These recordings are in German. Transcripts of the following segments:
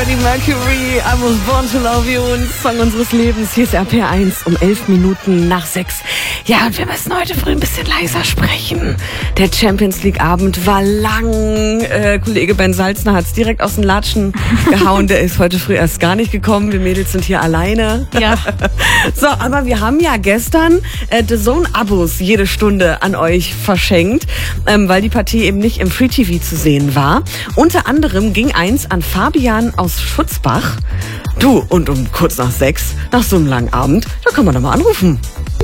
Freddie Mercury, I Was Born to Love You, und Song unseres Lebens. Hier ist RPR1 um 11:11. Ja, und wir müssen heute früh ein bisschen leiser sprechen. Der Champions League Abend war lang. Kollege Ben Salzner hat es direkt aus den Latschen gehauen. Der ist heute früh erst gar nicht gekommen. Wir Mädels sind hier alleine. Ja. So, aber wir haben ja gestern DAZN-Abos jede Stunde an euch verschenkt, weil die Partie eben nicht im Free TV zu sehen war. Unter anderem ging eins an Fabian aus Schutzbach. Du, und um kurz nach 6, nach so einem langen Abend, da kann man doch mal anrufen.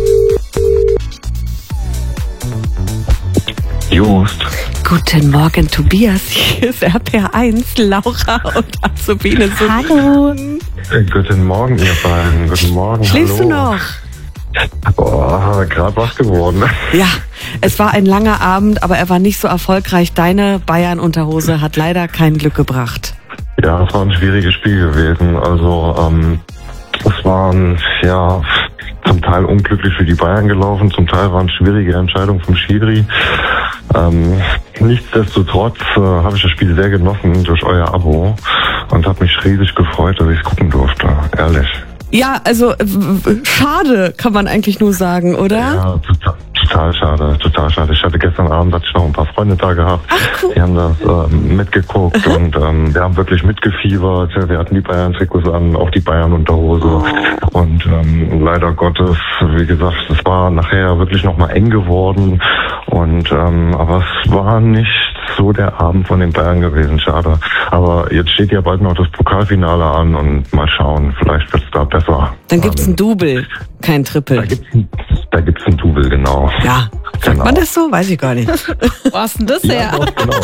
Just. Guten Morgen, Tobias. Hier ist RPR1, Laura und Azubine. Hallo. Guten Morgen, ihr beiden. Guten Morgen. Schläfst Hallo. du noch? Boah, gerade wach geworden. Ja, es war ein langer Abend, aber er war nicht so erfolgreich. Deine Bayern-Unterhose hat leider kein Glück gebracht. Ja, es war ein schwieriges Spiel gewesen. Also, es waren, ja, zum Teil unglücklich für die Bayern gelaufen, zum Teil waren schwierige Entscheidungen vom Schiri. Nichtsdestotrotz habe ich das Spiel sehr genossen durch euer Abo und habe mich riesig gefreut, dass ich es gucken durfte, ehrlich. Ja, also schade, kann man eigentlich nur sagen, oder? Ja, total schade, total schade. Ich hatte gestern Abend noch ein paar Freunde da gehabt. Ach, cool. Die haben das mitgeguckt und wir haben wirklich mitgefiebert. Wir hatten die Bayern-Trikots an, auch die Bayern-Unterhose. Und leider Gottes, wie gesagt, es war nachher wirklich nochmal eng geworden. Und aber es war nicht so der Abend von den Bayern gewesen, schade. Aber jetzt steht ja bald noch das Pokalfinale an und mal schauen, vielleicht wird es da besser. Dann gibt's ein Double, kein Triple. Da gibt's ein Double, genau. Ja, sagt Genau. man das so? Weiß ich gar nicht. Wo hast denn das her? Doch, genau.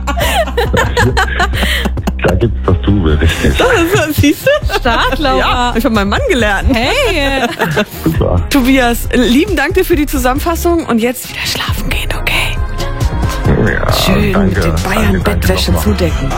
Da gibt's das Double, richtig. Siehst du? Stark, Laura. Ja, ich habe meinen Mann gelernt. Hey. Super. Tobias, lieben Dank dir für die Zusammenfassung und jetzt wieder schlafen gehen, okay? Ja, Schön danke, mit den danke Bayern-Bettwäsche nochmal. zudecken.